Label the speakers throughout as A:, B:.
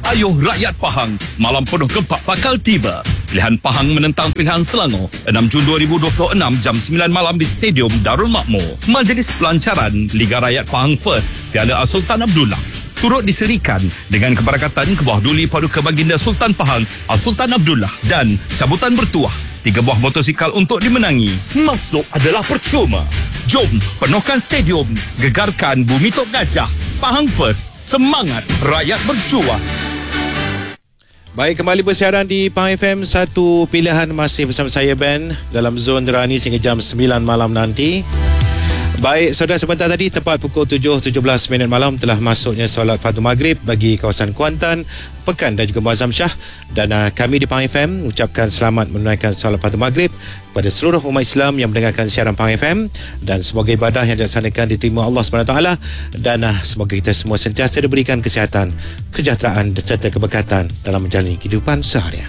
A: Ayuh rakyat Pahang, malam penuh gempak bakal tiba. Pilihan Pahang menentang pilihan Selangor 6 Jun 2026 jam 9 malam di Stadium Darul Makmur. Majlis pelancaran Liga Rakyat Pahang First Piala Sultan Abdullah turut diserikan dengan keberkatan Kebawah Duli Paduka Baginda Sultan Pahang Sultan Abdullah dan cabutan bertuah 3 buah motosikal untuk dimenangi. Masuk adalah percuma. Jom penuhkan stadium, gegarkan Bumi Tok Gajah. Pahang First, semangat rakyat berjuang.
B: Baik, kembali bersiaran di Pahang FM. Satu pilihan masih bersama saya Ben dalam zon Derani sehingga jam 9 malam nanti. Baik, saudara, sebentar tadi tepat pukul 7.17 malam telah masuknya solat Fardu Maghrib bagi kawasan Kuantan, Pekan dan juga Muazzam Shah. Dan kami di Pahang FM ucapkan selamat menunaikan solat Fardu Maghrib kepada seluruh umat Islam yang mendengarkan siaran Pahang FM, dan semoga ibadah yang dilaksanakan diterima Allah SWT, dan semoga kita semua sentiasa diberikan kesihatan, kesejahteraan serta keberkatan dalam menjalani kehidupan seharian.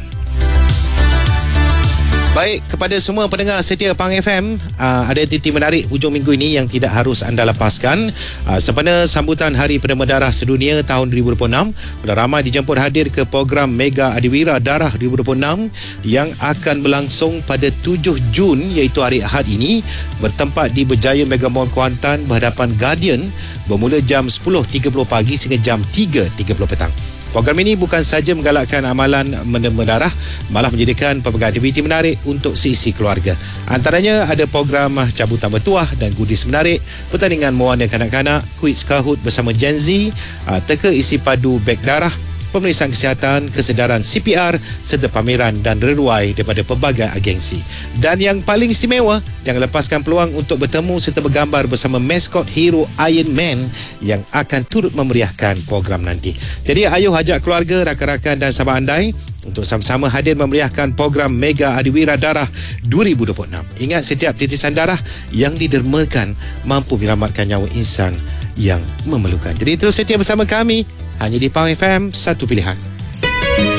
B: Baik, kepada semua pendengar setia Pahang FM, ada aktiviti menarik hujung minggu ini yang tidak harus anda lepaskan. Sempena sambutan Hari Perdana Darah Sedunia tahun 2026, sudah ramai dijemput hadir ke program Mega Adiwira Darah 2026 yang akan berlangsung pada 7 Jun iaitu hari Ahad ini, bertempat di Berjaya Mega Mall Kuantan berhadapan Guardian, bermula jam 10.30 pagi sehingga jam 3.30 petang. Program ini bukan sahaja menggalakkan amalan menderma darah, malah menyediakan pelbagai aktiviti menarik untuk seisi keluarga. Antaranya ada program cabutan bertuah dan goodies menarik, pertandingan mewarna kanak-kanak, kuis Kahoot bersama Gen Z, teka isi padu beg darah, pemeriksaan kesihatan, kesedaran CPR serta pameran dan reruai daripada pelbagai agensi. Dan yang paling istimewa, jangan lepaskan peluang untuk bertemu serta bergambar bersama maskot hero Iron Man yang akan turut memeriahkan program nanti. Jadi ayuh ajak keluarga, rakan-rakan dan sahabat andai untuk sama-sama hadir memeriahkan program Mega Adiwira Darah 2026. Ingat, setiap titisan darah yang didermakan mampu menyelamatkan nyawa insan yang memerlukan. Jadi terus setia bersama kami hanya di Pahang FM, satu pilihan.